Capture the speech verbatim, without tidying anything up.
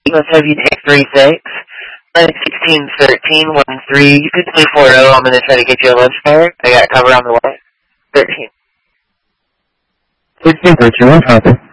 let's have you take three six. nine sixteen thirteen one three. You could play four oh. I'm going to try to get you a lunch bar. I got cover on the way. thirteen. sixteen thirteen, one copy.